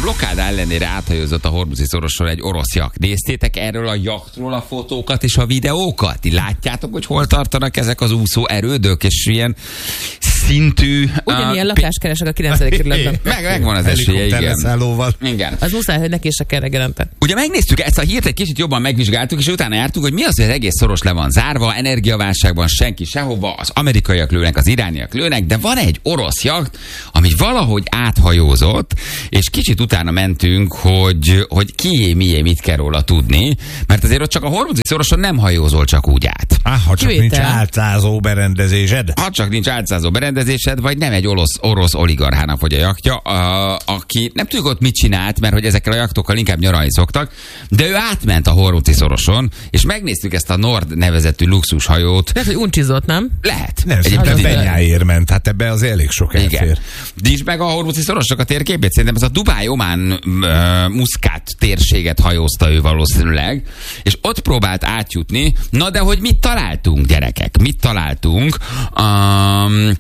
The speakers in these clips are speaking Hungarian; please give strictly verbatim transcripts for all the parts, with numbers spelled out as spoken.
blokád ellenére áthajózott a Hormuzi szoroson egy orosz jakt. Néztétek erről a jachtról a fotókat és a videókat? Ti látjátok, hogy hol tartanak ezek az úszó erődök, és ilyen szintű... Ugyanilyen uh, lakást keresek a kilencedik kerületben. Meg, megvan az esélye, igen. igen. Az muszáj, hogy neki is a kell reggelente. Ugye megnéztük ezt a hírt, egy kicsit jobban megvizsgáltuk, és utána jártunk, hogy mi az, hogy az egész szoros le van zárva, energiaválságban senki sehova, az amerikaiak lőnek, az irániak lőnek, de van egy orosz jakt, ami valahogy áthajózott, és kicsit utána mentünk, hogy, hogy kié, mié, mit kell róla tudni, mert azért ott csak a Hormuzi szoroson nem hajózol csak úgy át. Ah, ha csak Kivétel. nincs álcázó berendezésed. Ha csak nincs álcázó berendezésed, vagy nem egy orosz, orosz oligarchának vagy a jaktja, a, aki nem tudjuk ott mit csinált, mert hogy ezekkel a jaktokkal inkább nyaralni szoktak, de ő átment a Hormuzi szoroson, és megnéztük ezt a Nord nevezetű luxushajót. Lehet, hogy uncsizott, nem? Lehet. Nem, szerintem benyáért ment, hát ebbe az elég sok elfér. Nincs meg a Hormuzi szorosnak a térképét, szerintem ez a Dubáj-Omán uh, Muszkát térséget hajózta ő valószínűleg, és ott próbált átjutni. Na de hogy mit találtunk, gyerekek? Mit találtunk? Um,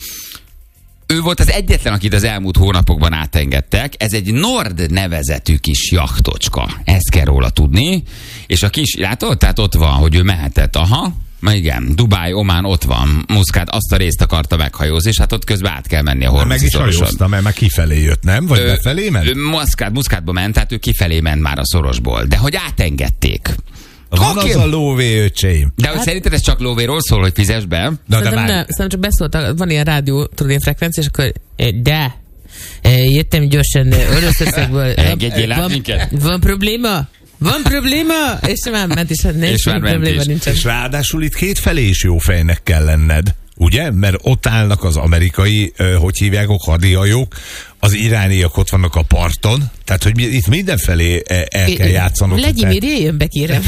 Ő volt az egyetlen, akit az elmúlt hónapokban átengedtek. Ez egy Nord nevezetű kis jachtocska. Ezt kell róla tudni. És a kis, látod? Tehát ott van, hogy ő mehetett. Aha. Na igen, Dubáj, Omán ott van, Muszkát azt a részt akarta meghajózni, és hát ott közben át kell menni a Hormuzi meg is szoroson. hajózta, mert már kifelé jött, nem? Vagy ő, befelé ment? Ő Muszkát, Muszkátba ment, tehát ő kifelé ment már a szorosból. De hogy átengedték. Van okay. Az a lóvé, öcseim. De hogy hát, szerinted ez csak lóvéról szól, hogy fizess be? Na, szerintem, de nem, szerintem csak beszólt, van ilyen rádió, tudod, ilyen frekvencia, és akkor de, jöttem gyorsan Oroszországból. Engedjél át minket? Van probléma? Van probléma? És már ment is, hát nincs és már probléma, nincsen. És ráadásul itt kétfelé is jó fejnek kell lenned, ugye? Mert ott állnak az amerikai, hogy hívják, hadihajók, az irániak ott vannak a parton, tehát hogy itt mindenfelé el kell játszanod. Vladimir, jöjjön be, kérem.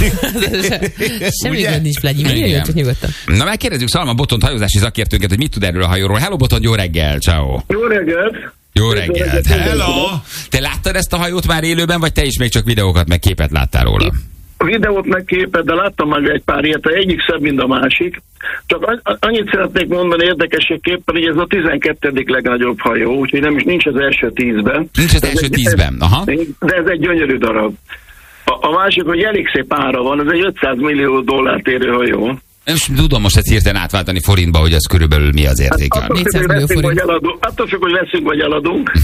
Semmi gond nincs, Vladimir, jöjjön csak nyugodtan. Na, megkérdezzük Szalma Botont, hajózási szakértőnket, hogy mit tud erről a hajóról. Hello, Botont, jó reggel, ciao. Jó reggelt. Jó reggelt. Hello. Te láttad ezt a hajót már élőben, vagy te is még csak videókat, meg képet láttál róla? Videót meg képet, de láttam meg egy pár ilyet, egyik szebb, mint a másik. Csak annyit szeretnék mondani érdekességképpen, hogy ez a tizenkettedik legnagyobb hajó, úgyhogy nem is nincs az első tízben. Nincs az első tízben, aha. De ez egy gyönyörű darab. A, a másik, hogy elég szép ára van, ez egy ötszáz millió dollárt érő hajó. És tudom most ezt hirtelen átváltani forintba, hogy az körülbelül mi az értéke. Hát, attól függ, hogy veszünk vagy eladunk,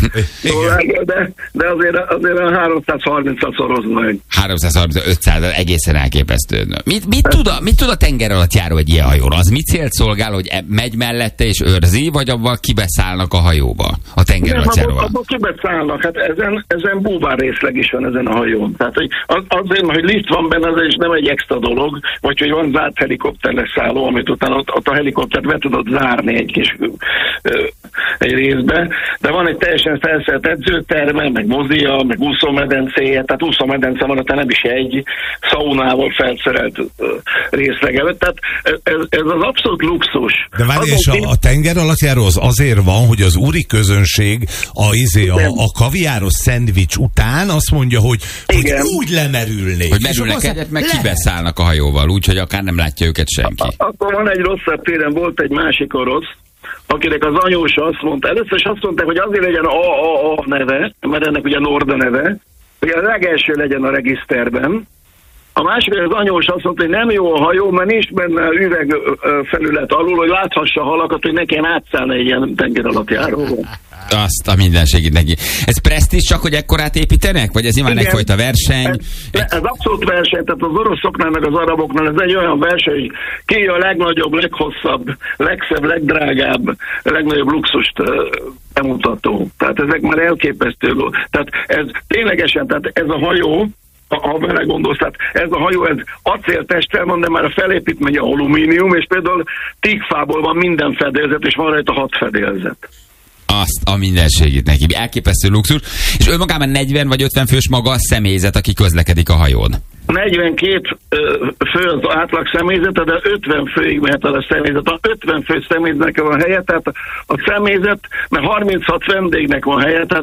de, de azért, azért a háromszázharmincra szoroz meg. háromszázharminc, ötszáz, egészen elképesztő. Mit, mit, tud a, mit tud a tenger alatt járó egy ilyen hajóra? Az mit célt szolgál, hogy megy mellette és őrzi, vagy abban kibeszállnak a hajóba? A tenger alatt járóval? Abban kibeszállnak, hát ezen, ezen búvár részleg is van ezen a hajón. Tehát hogy azért, hogy lift van benne, az is nem egy extra dolog, vagy hogy van zárt helikopter leszálló, amit utána ott, ott a helikoptert be tudod zárni egy kis ö, egy részbe, de van egy teljesen felszerelt edzőterme, meg mozia, meg úszómedencéje, tehát úszómedence van, tehát nem is egy szaunával felszerelt ö, részleg előtt, tehát ez, ez az abszolút luxus. De várj, és a, a tenger alattjáró az azért van, hogy az úri közönség a, izé, a, a kaviáros szendvics után azt mondja, hogy, hogy úgy lemerülnék. Hogy merülnek egyet, meg kibeszállnak a hajóval, úgyhogy akár nem látja őket senki. Akkor van egy rosszabb téren, volt egy másik orosz, akinek az anyósa azt mondta, először is azt mondták, hogy azért legyen a a a neve, mert ennek ugye Nord a neve, hogy a legelső legyen a regiszterben. A másik, hogy az anyós azt mondta, hogy nem jó a hajó, mert nincs benne üvegfelület alul, hogy láthassa a halakat, hogy ne kelljen átszállni egy ilyen tenger alatt járóval. Azt a minden segít neki. Ez presztízs csak, hogy ekkorát építenek? Vagy ez nyilván egyfajta verseny? Ez, egy... ez abszolút verseny, tehát az oroszoknál meg az araboknál ez egy olyan verseny, hogy ki a legnagyobb, leghosszabb, legszebb, legdrágább, legnagyobb luxust bemutató. Tehát ezek már elképesztő. Tehát ez ténylegesen, tehát ez a hajó, ha vele gondolsz, tehát ez a hajó, ez acéltesttel van, de már a felépítmény a alumínium, és például tígfából van minden fedélzet, és van rajta hat fedélzet. Azt a mindenségét neki. Elképesztő luxus. És önmagában negyven vagy ötven fős maga a személyzet, aki közlekedik a hajón. negyvenkét fő az átlag személyzete, de ötven főig mehet el a személyzet. A ötven fő személyzetnek van helye, tehát a személyzet, mert harminchat vendégnek van helye, tehát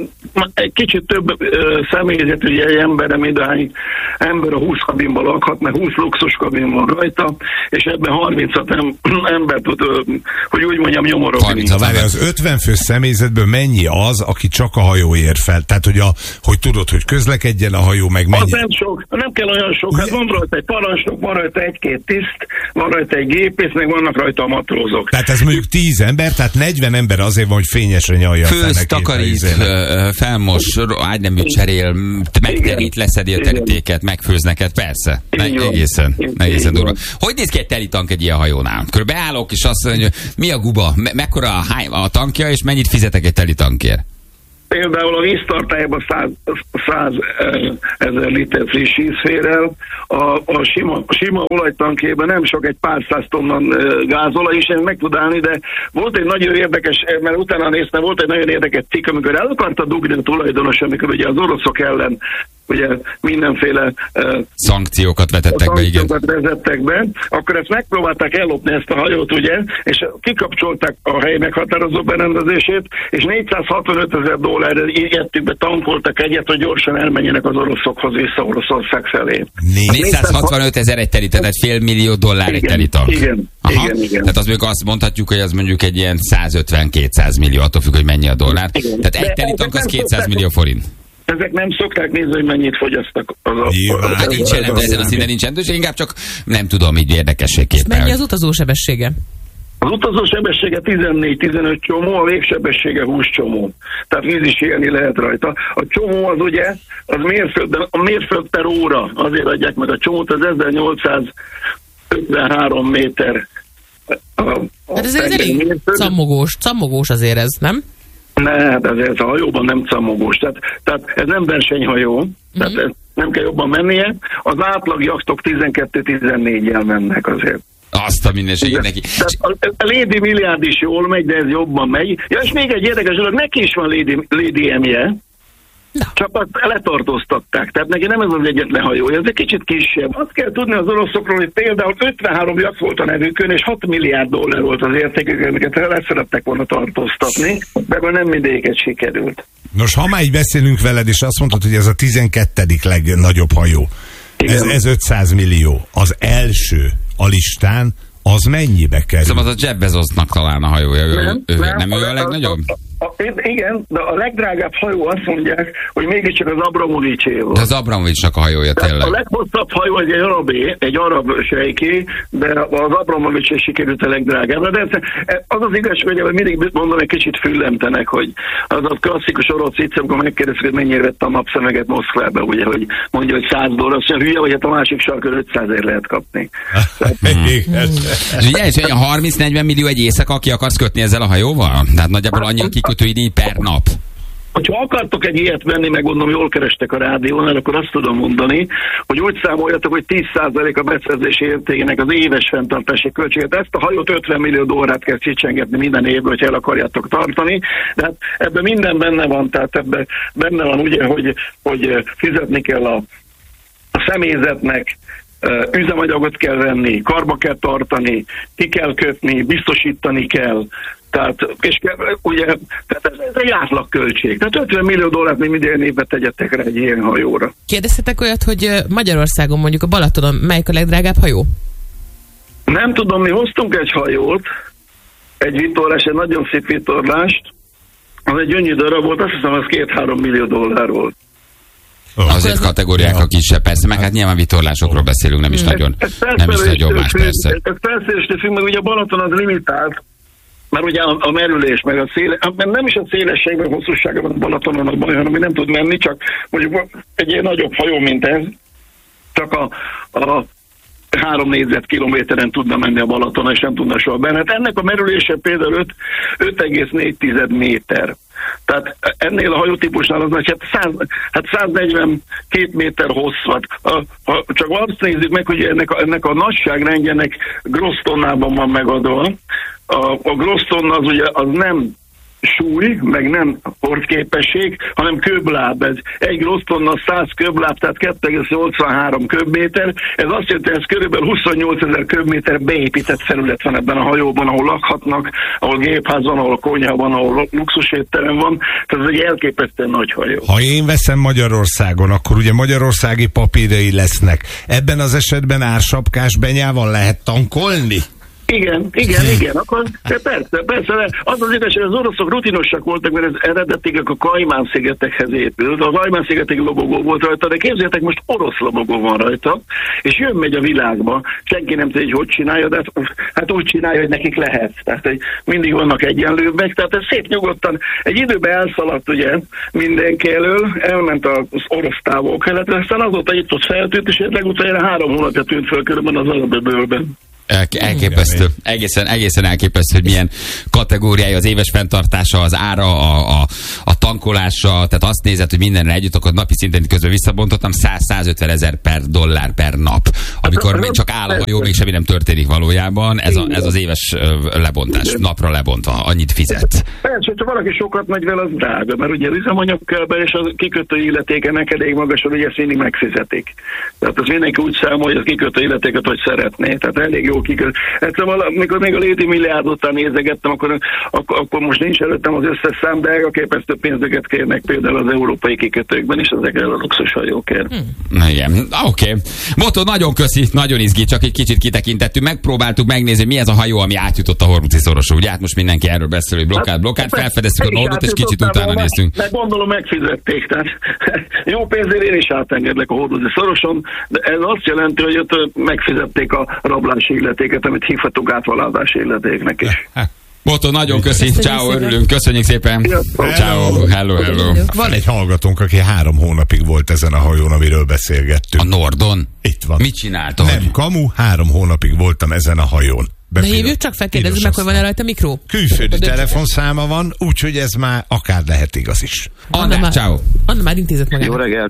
egy kicsit több személyzet, ugye egy emberre mindenhány ember a húsz kabinban lakhat, mert húsz luxus kabin van rajta, és ebben harminchat ember tud, hogy úgy mondjam, nyomorogni. Na várj, az ötven fő személyzetből mennyi az, aki csak a hajó ér fel? Tehát, hogy, a, hogy tudod, hogy közlekedjen a hajó, meg mennyi? Az nem sok, nem kell olyan sok, hát van rajta egy parancsnok, van rajta egy-két tiszt, van rajta egy gépész, meg vannak rajta a matrózok. Tehát ez mondjuk tíz ember, tehát negyven ember azért van, hogy fényesre nyalja. Főz, takarít, felmos, ágyneműt cserél, megterít, leszedi a terítéket, megfőz neked, persze. Ne, egészen, egészen durva. Hogy néz ki egy teli tank egy ilyen hajónál? Körül beállok, és azt mondja, mi a guba, me- mekkora a, a tankja, és mennyit fizetek egy teli tankért? Például a víztartályában száz ezer liter friss víz fér el, a, a sima, sima olajtankjében nem sok, egy pár száz tonnan gázolaj is, ez meg tud állni, de volt egy nagyon érdekes, mert utána néztem, volt egy nagyon érdekes cikk, amikor el akarta dugni a tulajdonos, amikor ugye az oroszok ellen ugye mindenféle uh, szankciókat vetettek be, igen. vezettek be, akkor ezt megpróbálták ellopni ezt a hajót, ugye, és kikapcsolták a hely meghatározó berendezését, és négyszázhatvanöt ezer dollárra ijedtük be, tankoltak egyet, hogy gyorsan elmenjenek az oroszokhoz vissza Oroszország felé. négyszázhatvanöt ezer egy teli, tehát fél millió dollár egy teli tank. Igen, igen, igen. Tehát az mondjuk azt mondhatjuk, hogy az mondjuk egy ilyen százötven-kétszáz millió, attól függ, hogy mennyi a dollár. Igen. Tehát egy teli tank az kétszáz millió forint. Ezek nem szokták nézni, hogy mennyit fogyasztak. Az a, a, hát nincs jelentő, ezen a szinten nincs jelentőség, inkább csak nem tudom, így érdekességképpen. Mennyi az utazósebessége? Az utazósebessége tizennégy-tizenöt csomó, a végsebessége húsz csomó. Tehát víz is élni lehet rajta. A csomó az ugye, az mérföld, a mérföld per óra, azért adják meg a csomót, az ezernyolcszázötvenhárom méter. A, a hát ez elég cammogós, cammogós azért ez, nem? Ne, hát ez, ez a hajóban nem cammogós. Tehát, tehát ez nem versenyhajó, mm-hmm. tehát ez nem kell jobban mennie. Az átlag jachtok tizenkettő-tizennégyjel mennek azért. Azt a mindenségét neki. A, a Lady Milliárd is jól megy, de ez jobban megy. Ja, és még egy érdekes dolog, neki is van Lady, Lady M-je. No. Csak azt letartóztatták, tehát neki nem ez az egyetlen hajója, ez egy kicsit kisebb. Azt kell tudni az oroszokról, hogy például ötvenhárom jacht volt a nevükön, és hat milliárd dollár volt az értékük, amiket el szerettek volna tartóztatni, de ebből nem mindegyiket sikerült. Nos, ha már így beszélünk veled, és azt mondtad, hogy ez a tizenkettedik legnagyobb hajó, ez, ez ötszáz millió, az első a listán, az mennyibe kerül? Szóval az a Jeff Bezosnak talán a hajója, ő, nem, ő, nem, nem ő a legnagyobb? A, a, a, igen, de a legdrágább hajó azt mondják, hogy mégiscsak az Abramovicsé volt. De az Abramovicsnak a hajója tényleg. A leghosszabb hajó egy arabé, egy arab sejké, de az Abramovicsé sikerült a legdrágább. De ez, az az igazság, hogy mindig mondom, egy kicsit füllemtenek, hogy az a klasszikus orosz vicc, amikor megkérdezik, hogy mennyire vette a napszemeget Moszkvába, ugye, hogy mondja, hogy száz dollár, azt mondja, hülye, vagy hát a másik sarkon ötszázért lehet kapni. Ugye, és olyan harminc-negyven millió egy éjszaka, aki akarsz kötni ezzel a hajóval? Tehát nagyjából annyi a kikötőidő per nap. Ha akartok egy ilyet venni, meg gondolom, jól kerestek a rádiónál, akkor azt tudom mondani, hogy úgy számoljatok, hogy tíz százalék a beszerzési értékének az éves fenntartási költséget. Ezt a hajót ötven millió dollárát kell csicsengetni minden évben, hogy el akarjátok tartani. De hát ebben minden benne van, tehát ebben benne van ugye, hogy, hogy fizetni kell a, a személyzetnek, üzemanyagot kell venni, karba kell tartani, ki kell kötni, biztosítani kell. Tehát, és ugye, tehát ez, ez egy átlagköltség. Tehát ötven millió dollárt még minden évben tegyetek rá egy ilyen hajóra. Kérdeztetek olyat, hogy Magyarországon mondjuk a Balatonon melyik a legdrágább hajó? Nem tudom, mi hoztunk egy hajót, egy vitorlás, egy nagyon szép vitorlást, az egy gyönyörű darab volt, azt hiszem, az két-három millió dollár volt. Oh. Azért kategóriák a kisebb, persze, meg hát nyilván vitorlásokról beszélünk, nem is hmm. nagyon, nem is nagyon más, persze. Ez felszerelésre függ, meg ugye a Balaton az limitált, mert ugye a, a merülés, meg a széle, nem is a szélességben, a hosszúságban a Balatonon a baj, hanem nem tud menni, csak mondjuk egy ilyen nagyobb hajó, mint ez, csak a, a három négyzetkilométeren tudna menni a Balatonon, és nem tudna soha benne. Hát ennek a merülése például öt egész négy méter. Tehát ennél a hajótípusnál az nagy, hát, száz, hát száznegyvenkét méter hosszat. Ha csak azt nézzük meg, hogy ennek a, ennek a nagyságrendjének grossz tonnában van megadva. A, a grossz tonna az ugye az nem súly, meg nem hordképesség, hanem köbláb. Ez egy rossz tonna száz köbláb, tehát kettő egész nyolcvanhárom köbméter. Ez azt jelenti, hogy ez körülbelül huszonnyolcezer köbméter beépített felület van ebben a hajóban, ahol lakhatnak, ahol gépház van, ahol konyha van, ahol luxusétterem van. Tehát ez egy elképesztően nagy hajó. Ha én veszem Magyarországon, akkor ugye magyarországi papírai lesznek. Ebben az esetben ársapkás benyával lehet tankolni? Igen, igen, igen, akkor persze, persze, az az igaz, hogy az oroszok rutinosak voltak, mert ez eredetileg a Kajmán-szigetekhez épült, a Kajmán-szigeteki lobogó volt rajta, de képzeljétek, most orosz lobogó van rajta, és jön megy a világba, senki nem tudja, hogy hogy csinálja, de hát úgy csinálja, hogy nekik lehet, tehát hogy mindig vannak egyenlőbbek, tehát ez szép nyugodtan, egy időben elszaladt ugye mindenki elől, elment az orosz távol-keletre, aztán azóta itt ott feltűnt, és legutoljára három hónapja tűnt föl körülbelül az Arab-öbölben. El, elképesztő. Egészen, egészen elképesztő, hogy milyen kategóriája az éves fenntartása, az ára, a, a, a tankolása, tehát azt nézed, hogy mindenre együtt, akkor napi szinten közben visszabontottam, száz-százötven ezer per dollár per nap. Amikor még csak áll a hajó, még semmi nem történik valójában, ez, a, ez az éves lebontás, napra lebontva, annyit fizet. Persze, hogyha valaki sokat megy vele, az drága, mert ugye üzemanyag kell be, és a kikötő illetékenek elég magas, hogy ezt mindig megfizetik. Tehát az mindenki úgy számol, hogy a kikötő illetéket, hogy szeretné. Tehát elég jó kikötő. Egyszer amikor még a léti milliárd után nézegettem, akkor, akkor, akkor most nincs előttem az összes szám, de elképesztő pénzeket kérnek például az európai kikötőkben, és ezekre a luxushajókért. Hmm. Igen, oké. Okay. Botó, nagyon köszi, nagyon izgi, csak egy kicsit kitekintettünk, megpróbáltuk megnézni, mi ez a hajó, ami átjutott a Hormuzdi szoroson. Ugye hát most mindenki erről beszél, hogy blokkád, blokkád, felfedeztük a Nordot, és kicsit utána néztünk. Meg gondolom megfizették, tehát jó pénzért én is átengedlek a Hormuzdi szoroson, de ez azt jelenti, hogy ott megfizették a rablási illetéket, amit hívhatunk átvaládási illetéknek is. Botó, nagyon köszi, ciao, örülünk, köszönjük szépen. Ciao, hello, hello. Van egy hallgatónk, aki három hónapig volt ezen a hajón, amiről beszélgettünk. A Nordon? Itt van. Mit csináltam? Nem, kamu, három hónapig voltam ezen a hajón. De hívjuk csak fel, kérdezzük meg, hogy van-e rajta mikró? Külföldi telefonszáma van, úgyhogy ez már akár lehet igaz is. András, ciao. Anna már intézett magának. Jó reggelt.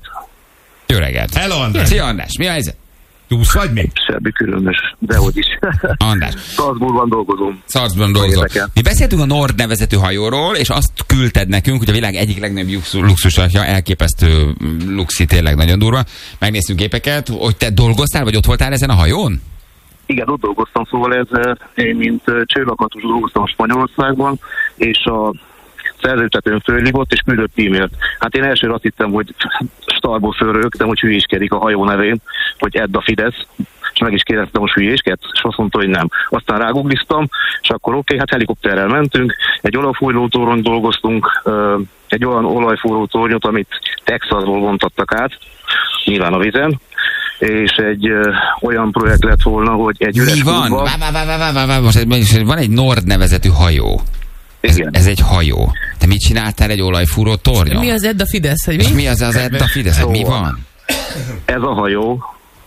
Jó reggelt. Hello, András. Szia, András, mi a helyzet? Túsz vagy még? Semmi különös, dehogy is. András. Salzburgban dolgozom. Salzburgban dolgozom. Mi beszéltünk a Nord nevezetű hajóról, és azt küldted nekünk, hogy a világ egyik legnagyobb luxusatja, elképesztő luxi, tényleg nagyon durva. Megnéztünk képeket, hogy te dolgoztál, vagy ott voltál ezen a hajón? Igen, ott dolgoztam, szóval ez, én mint csőlakatos dolgoztam Spanyolországban, és a szerzőtetőn fölhívott, és küldött e-mailt. Hát én elsőre azt hittem, hogy starból fölrögtem, hogy hülyéskedik a hajó nevén, hogy Edd a Fidesz, és meg is kérdeztem, hogy hülyésket, és azt mondta, hogy nem. Aztán rágugliztam, és akkor oké, okay, hát helikopterrel mentünk, egy olajfújló torony dolgoztunk, egy olyan olajfúró tornyot, amit Texasból vontattak át, nyilván a vizen, és egy ö, olyan projekt lett volna, hogy egy üres Mi van? klubba... Vá, vá, vá, vá, vá, vá, most, most van egy Nord nevezetű hajó. Ez, ez egy hajó. Te mit csináltál egy olajfúró tornyon? Mi az Edd a Fidesz, hogy mi? És mi az az Edd a Fidesz? Szóval, mi van? Ez a hajó,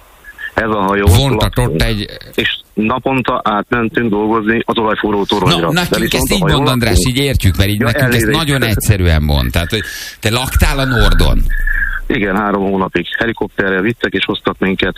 ez a hajó... Vontatott egy... És naponta átmentünk dolgozni az olajfúró toronyra. No, nekünk ezt így mond, András, így értjük, mert így ja, nekünk elnézést. Ezt nagyon egyszerűen mond. Tehát, hogy te laktál a Nordon. Igen, három hónapig helikopterrel vittek és hoztak minket.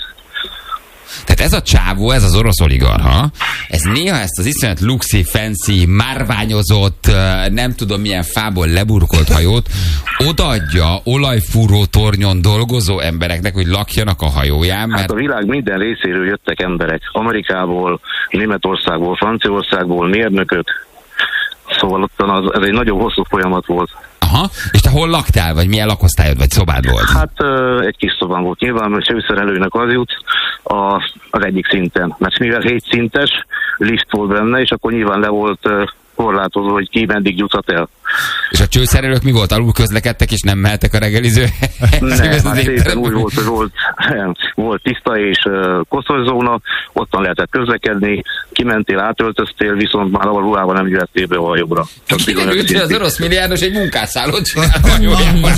Tehát ez a csávó, ez az orosz oligarcha, ez néha ezt az iszonyat luxi, fancy, márványozott, nem tudom milyen fából leburkolt hajót odaadja olajfúró tornyon dolgozó embereknek, hogy lakjanak a hajóján, mert... Hát a világ minden részéről jöttek emberek. Amerikából, Németországból, Franciaországból, mérnökök. Szóval ott az, ez egy nagyon hosszú folyamat volt. Aha, és te hol laktál, vagy milyen lakosztályod, vagy szobád volt? Hát egy kis szobám volt nyilván, mert főszerelőnek az jut a, az egyik szinten. Mert mivel hét szintes lift volt benne, és akkor nyilván le volt korlátozó, hogy ki meddig juthat el. És a csőszerelők mi volt? Alul közlekedtek, és nem mehettek a reggeliző? Nem, hát szépen úgy volt, hogy volt, volt tiszta és uh, koszos zóna, ottan lehetett közlekedni, kimentél, átöltöztél, viszont már a ruhában nem jöttél be a hajóra. Kiderült, hogy az orosz milliárdos egy munkásszállót csinál a hajójában.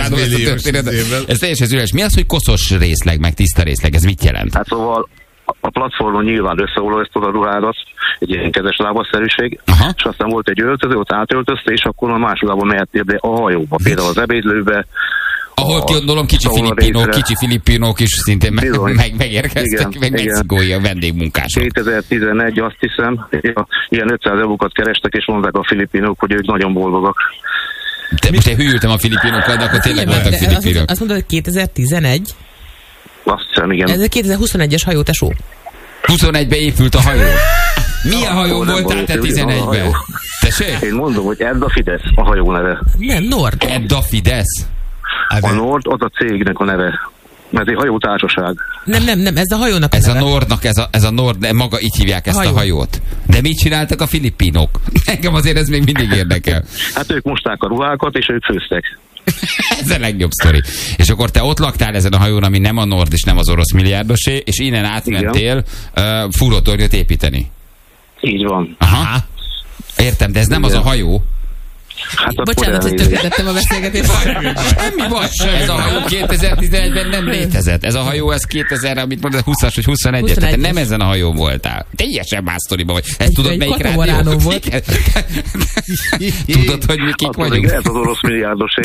Ez teljesen üres. Mi az, hogy koszos részleg, meg tiszta részleg? Ez mit jelent? Hát szóval a platformon nyilván összeolvasztod a ruhádat, egy ilyen kezes lábasszerűség, aha, és aztán volt egy öltöző, ott átöltözte, és akkor a másodában mehettél be a hajóba, például az ebédlőbe, a Ahol gondolom kicsi filippinok, kicsi filippinok is szintén meg, meg, megérkeztek, igen, meg mexikói a vendégmunkások. kétezer-tizenegy, azt hiszem, ilyen ötszáz eurókat kerestek, és mondták a filippinok, hogy ők nagyon boldogak. Te, most én hűltem a filippinokkal, de akkor tényleg voltak filippinok. Azt, azt mondod, hogy kétezer-tizenegy? Azt hiszem, igen. Ez a kétezer-huszonegyes hajó, tesó. huszonegyben épült a hajó. Milyen hajó voltál te tizenegyben? Tessék? Én mondom, hogy Edda Fidesz a hajó neve. Nem, Nord. Edda Fidesz? A Nord az a cégnek a neve. Mert egy hajótársaság. Nem, nem, nem, ez a hajónak a Ez neve. a Nordnak, ez a, ez a Nord, maga így hívják ezt Hajó. a hajót. De mit csináltak a filippinok? Engem azért ez még mindig érdekel. Hát ők mosták a ruhákat, és ők főztek. Ez a legjobb sztori. És akkor te ott laktál ezen a hajón, ami nem a Nord és nem az orosz milliárdosé, és innen átmentél uh, fúrótornyot építeni. Így van. Aha. Értem, de ez nem igen. az a hajó. Hát bocsánat, hogy tökéletettem a beszélgetést. Semmi baj. Ez a hajó kétezer-tizenegyben nem létezett. Ez a hajó, ez kétezer, amit mondod, húszas vagy huszonegyes. Tehát nem ezen a hajón voltál. Teljesen más sztoriban vagy. Ezt tudod, melyik rádió? Volt. Tudod, hogy mi kik vagyunk? Ez az orosz milliárdosé.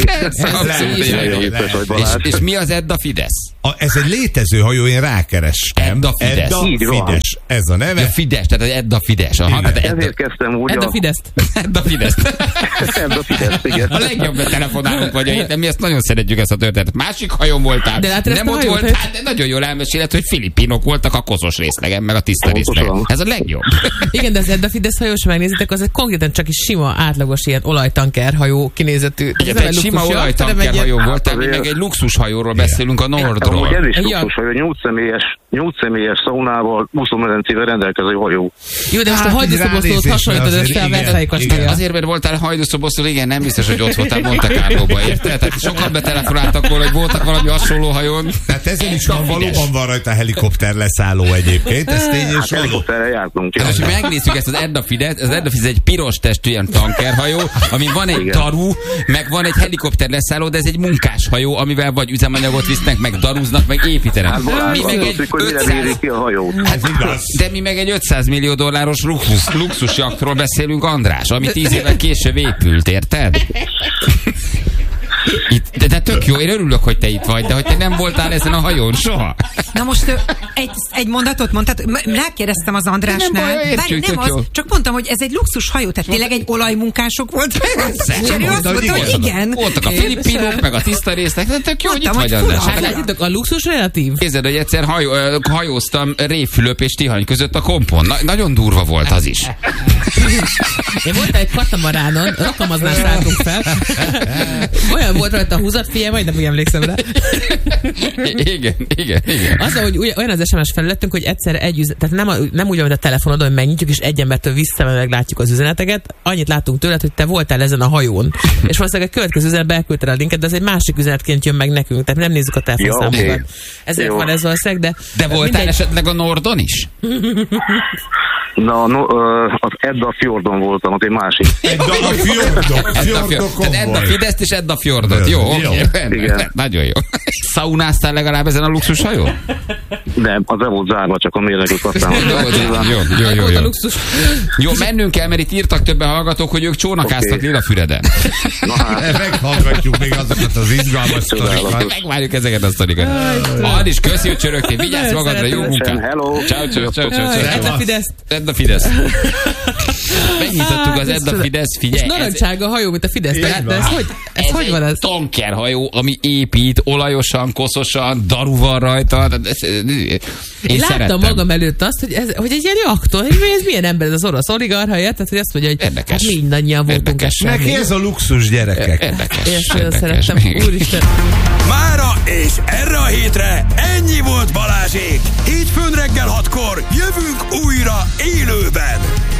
És mi az Edda Fidesz? A, ez egy létező hajó, én rákerestem. Edda Fidesz. Edda Fidesz. Ez a neve. Ja, Fidesz, tehát Edda Fidesz. Aha, Edda... Ezért kezdtem úgy Edda Fidesz. Edda Fidesz. Edda Fidesz, igen. A legjobb telefonálunk vagy a héten, mi ezt nagyon szeretjük ezt a történetet. Másik hajón voltál, de nem ott voltál, de nagyon jól elmeséled, hogy filippinok voltak a koszos részlegen, meg a tiszta részlegen. Ez a legjobb. Igen, de az Edda Fidesz hajó, ha megnézitek, az egy konkrétan csak is sima, átlagos ilyen olajtanker hajó kinézetű. Igen, egy sima olajtanker hajó volt, mi meg egy luxus hajóról beszélünk, a Nordról. Ez is luxus hajó, nyolc személyes, nyolc személyes szaunával, úszómedencével rendelkező hajó. Jó, de most a hajdúszoboszlót hasonlítod össze a Versailles kastélyjal. Azért, mert voltál hajdúszoboszló, igen, nem biztos, hogy ott voltál Monte Carlóba, érted? Tehát sokan betelefonáltak volna, hogy voltak valami hasonló hajón. Tehát ezen is van, valóban van rajta helikopter leszálló egyébként. Ez tény és hát helikopterrel jártunk. Hát most megnézzük ezt az Edda Fidesz, az Edda Fidesz egy piros testű ilyen tankerhajó, amin van egy daru, meg van egy helikopter leszálló, de ez egy munkáshajó, amivel vagy üzemanyagot visznek, meg daruznak, meg építenek. Hát, mi meg egy ötszáz... ki a hajót. Hát, de mi meg egy ötszáz millió dolláros luxus, luxusjaktról beszélünk, András, ami tíz évvel később épült, érted? Itt, de, de tök jó, én örülök, hogy te itt vagy, de hogy te nem voltál ezen a hajón soha. Na most egy, egy mondatot mondtad, rákérdeztem az Andrásnál. Nem baj, értjük, nem az, csak mondtam, hogy ez egy luxus hajó, tehát tényleg egy olajmunkások volt. És ő azt mondta, hogy igen. Voltak a filippinok, meg a tiszta résznek, de tök jó, hogy itt vagy, András. Hát látjátok, a luxus relatív. Képzeld, hogy egyszer hajó, hajóztam Révfülöp és Tihany között a kompon. Na, nagyon durva volt az is. Én voltam egy katamaránon, Rakamaznál szálltunk fel. Olyan volt rajta a húzat, figyelj, majd nem úgy emlékszem rá. Igen, igen, igen. Az, hogy olyan az es em es felületünk, hogy egyszer egy üzenet, tehát nem, a, nem úgy, hogy a telefonodon, hogy megnyitjuk, és egy embertől visszamenőleg látjuk az üzeneteket. Annyit láttunk tőled, hogy te voltál ezen a hajón. És valószínűleg a következő üzenetbe elküldted a linket, de az egy másik üzenetként jön meg nekünk, tehát nem nézzük a telefonszámokat. Ja, okay. Ezért Jó. van ez valószínűleg, de... De voltál mindegy... esetleg a Nordon is? Na, no, az Edda Fjordon voltam, az egy másik. Edda Fjordon. Edda Fideszt és Edda Fjordot. Jó, oké. Nagyon jó. Szaunáztál legalább ezen a luxus hajón? Nem, az nem volt zárva, csak a mérnökök használhatják. Jó, jó, jó, jó. Jó, mennünk kell, mert itt írtak többen hallgatók, hogy ők csónakáztak okay. Lilafüreden. Na hát. Meghallgatjuk még azokat az izgalmas sztorikat. Megvárjuk ezeket a sztorikat. Adis, köszi, hogy csörögtél. Vigyázz magadra, jó munkát. Hello. Ciao, ciao, ciao, ciao. Edda Fidesz. Edda Fidesz. Megnyitottuk az Edda Fidesz, figyelj. És narancsága hajó, mint a Fidesz. De ez hogy, ez ez hogy van ez? Tankerhajó, ami épít, olajosan, koszosan, daru van rajta. Én, Én láttam szerettem. magam előtt azt, hogy ez, hogy egy ilyen jakton, hogy ez milyen ember, ez az orosz oligarcha, tehát hogy azt mondja, hogy érdekes. Hát mindannyian voltunk Érdekes. Neki ez a luxus gyerekek. Érdekes. Én ezt nagyon szerettem. Úristen. Mára és erre a hétre ennyi volt Balázsék. Hétfőn reggel hatkor jövünk újra élőben.